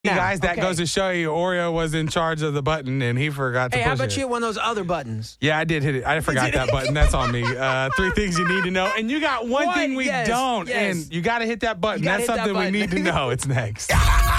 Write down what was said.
You guys, that goes to show you Oreo was in charge of the button and he forgot to push it. Hey, how about you hit one of those other buttons? Yeah, I did hit it. I forgot that button. That's on me. 3 things you need to know. And you got one thing we don't. Yes. And you got to hit that button. That's something we need to know. It's next.